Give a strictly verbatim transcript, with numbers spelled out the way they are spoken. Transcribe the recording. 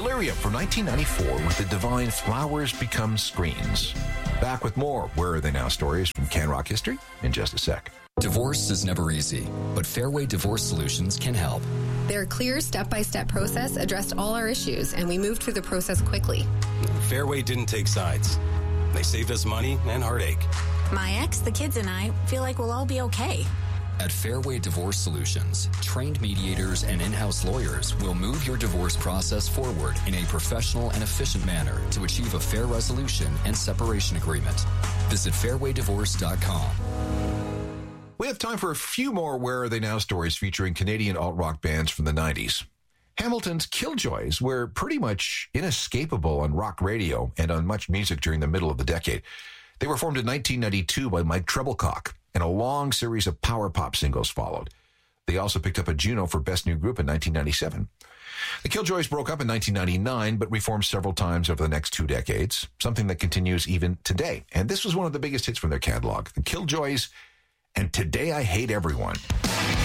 Delirium from nineteen ninety-four with the divine Flowers Become Screens. Back with more Where Are They Now stories from Can Rock History in just a sec. Divorce is never easy, but Fairway Divorce Solutions can help. Their clear step-by-step process addressed all our issues, and we moved through the process quickly. Fairway didn't take sides. They saved us money and heartache. My ex, the kids, and I feel like we'll all be okay. At Fairway Divorce Solutions, trained mediators and in-house lawyers will move your divorce process forward in a professional and efficient manner to achieve a fair resolution and separation agreement. Visit fairway divorce dot com. We have time for a few more Where Are They Now stories featuring Canadian alt-rock bands from the nineties. Hamilton's Killjoys were pretty much inescapable on rock radio and on much music during the middle of the decade. They were formed in nineteen ninety-two by Mike Treblecock, and a long series of power pop singles followed. They also picked up a Juno for Best New Group in nineteen ninety-seven. The Killjoys broke up in nineteen ninety-nine, but reformed several times over the next two decades, something that continues even today. And this was one of the biggest hits from their catalog, The Killjoys and Today I Hate Everyone.